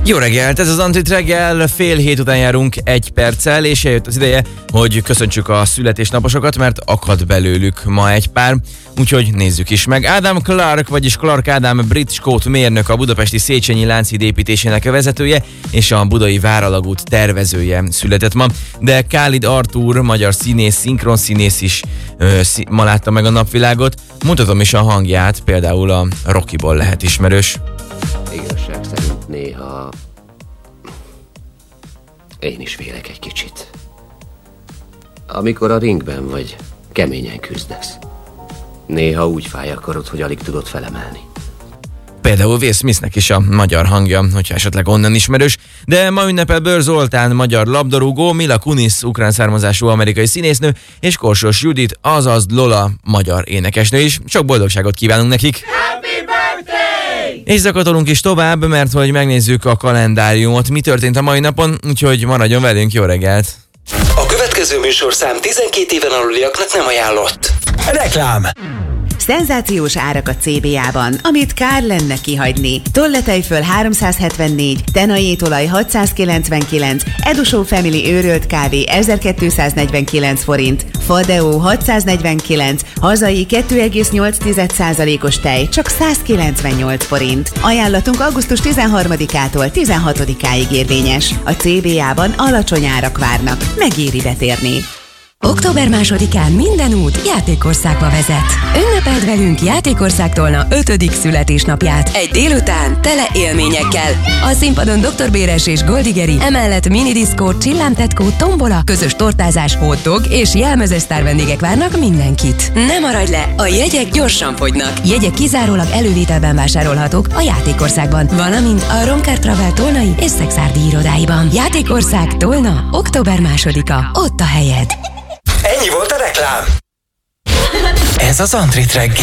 Jó reggelt, ez az Antrit reggel, 6:30 után járunk 1 perccel, és eljött az ideje, hogy köszöntsük a születésnaposokat, mert akad belőlük ma egy pár, úgyhogy nézzük is meg. Adam Clark, vagyis Clark Ádám brit-skót mérnök, a budapesti Széchenyi Lánchíd építésének a vezetője, és a budai Váralagút tervezője született ma, de Kálid Artúr, magyar színész, szinkronszínész is ma látta meg a napvilágot. Mutatom is a hangját, például a Rockyból lehet ismerős. Igazság szerint néha én is félek egy kicsit. Amikor a ringben vagy, keményen küzdesz. Néha úgy fáj a karod, hogy alig tudod felemelni. Például Will Smithnek is a magyar hangja, hogyha esetleg onnan ismerős, de ma ünnepel Bőr Zoltán, magyar labdarúgó, Mila Kunis, ukrán származású amerikai színésznő, és Korsos Judit, azaz Lola, magyar énekesnő is. Sok boldogságot kívánunk nekik! Happy birthday! És zakatolunk is tovább, mert hogy megnézzük a kalendáriumot, mi történt a mai napon, úgyhogy maradjon velünk, jó reggelt! A következő műsorszám 12 éven aluliaknak nem ajánlott. Reklám! Szenzációs árak a CBA-ban, amit kár lenne kihagyni. Tolletejföl 374, tenajétolaj 699, Edusó Family őrölt kávé 1249 forint, Fadeo 649, hazai 2,8%-os tej csak 198 forint. Ajánlatunk augusztus 13-ától 16-áig érvényes. A CBA-ban alacsony árak várnak, megéri betérni. Október 2-án minden út Játékországba vezet. Ünnepeld velünk Játékország Tolna 5. születésnapját. Egy délután tele élményekkel. A színpadon Dr. Béres és Goldigeri, emellett minidiszkó, csillámtetkó, tombola, közös tortázás, hotdog és jelmezes sztárvendégek várnak mindenkit. Ne maradj le, a jegyek gyorsan fogynak. Jegyek kizárólag elővételben vásárolhatók a Játékországban, valamint a Roncar Travel tolnai és szexárdi irodáiban. Játékország Tolna, október 2-a, ott a helyed. Ennyi volt a reklám. Ez az Antrit reggel.